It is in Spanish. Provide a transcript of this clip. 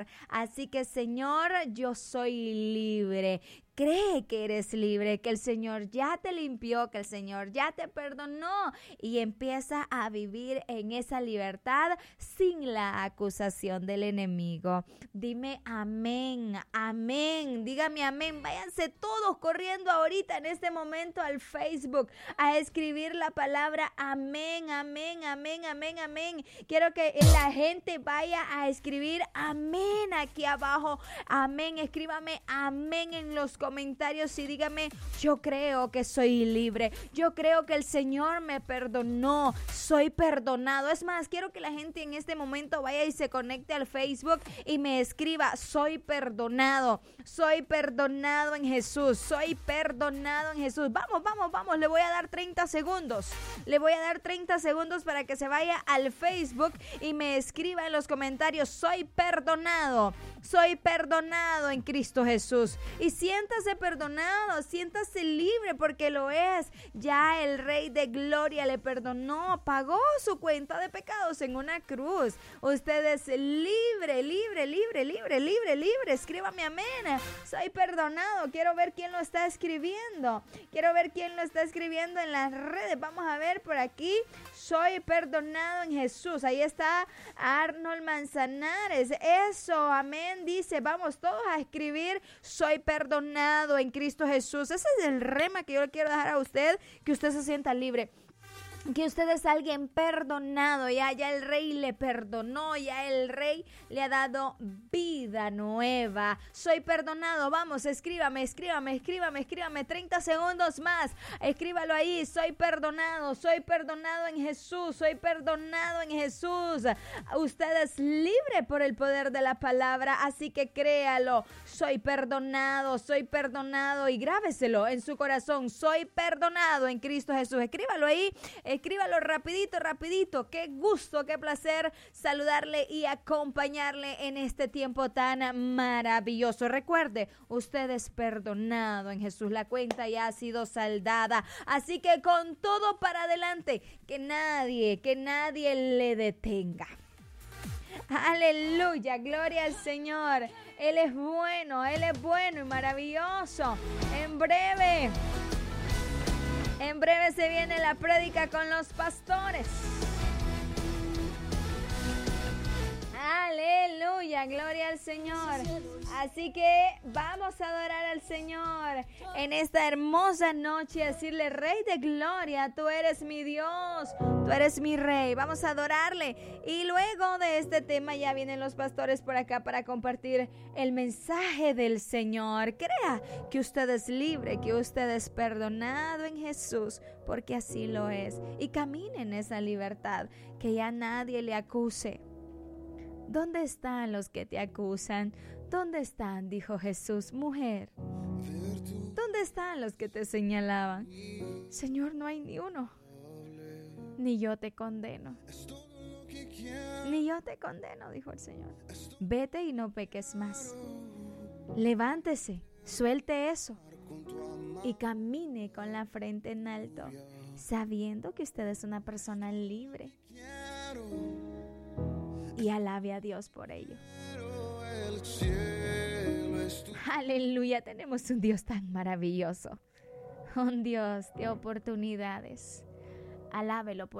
libertad. Así que, Señor, yo soy libre. Cree que eres libre, que el Señor ya te limpió, que el Señor ya te perdonó y empieza a vivir en esa libertad sin la acusación del enemigo. Dime amén, amén, dígame amén. Váyanse todos corriendo ahorita en este momento al Facebook a escribir la palabra amén, amén, amén, amén, amén. Quiero que la gente vaya a escribir amén aquí abajo, amén, escríbame amén en los comentarios y dígame, yo creo que soy libre, yo creo que el Señor me perdonó, soy perdonado. Es más, quiero que la gente en este momento vaya y se conecte al Facebook y me escriba, soy perdonado en Jesús, soy perdonado en Jesús. Vamos, vamos, vamos, le voy a dar 30 segundos, para que se vaya al Facebook y me escriba en los comentarios, soy perdonado en Cristo Jesús. Y siéntase perdonado, siéntase libre porque lo es. Ya el Rey de Gloria le perdonó, pagó su cuenta de pecados en una cruz. Usted es libre, libre, libre, libre, libre, libre. Escríbame amén. Soy perdonado. Quiero ver quién lo está escribiendo. En las redes. Vamos a ver por aquí. Soy perdonado en Jesús. Ahí está Arnold Manzanares. Eso, amén. Dice, vamos todos a escribir, soy perdonado en Cristo Jesús. Ese es el rema que yo le quiero dejar a usted, que usted se sienta libre. Que usted es alguien perdonado, ya el Rey le perdonó, ya el Rey le ha dado vida nueva. Soy perdonado, vamos, escríbame, 30 segundos más, escríbalo ahí, soy perdonado en Jesús, Usted es libre por el poder de la palabra, así que créalo, soy perdonado y grábeselo en su corazón, soy perdonado en Cristo Jesús. Escríbalo ahí. Escríbalo rapidito. Qué gusto, qué placer saludarle y acompañarle en este tiempo tan maravilloso. Recuerde, usted es perdonado en Jesús. La cuenta ya ha sido saldada. Así que con todo para adelante, que nadie le detenga. Aleluya, gloria al Señor. Él es bueno y maravilloso. En breve se viene la prédica con los pastores. Aleluya, gloria al Señor. Así que vamos a adorar al Señor en esta hermosa noche, decirle, Rey de Gloria, tú eres mi Dios, tú eres mi Rey. Vamos a adorarle. Y luego de este tema ya vienen los pastores por acá para compartir el mensaje del Señor. Crea que usted es libre, que usted es perdonado en Jesús, porque así lo es. Y camine en esa libertad, que ya nadie le acuse. ¿Dónde están los que te acusan? ¿Dónde están? Dijo Jesús. Mujer, ¿dónde están los que te señalaban? Señor, no hay ni uno. Ni yo te condeno. Dijo el Señor. Vete y no peques más. Levántese, suelte eso y camine con la frente en alto, sabiendo que usted es una persona libre. Y alabe a Dios por ello. Aleluya, tenemos un Dios tan maravilloso, un Dios de oportunidades. Alábelo por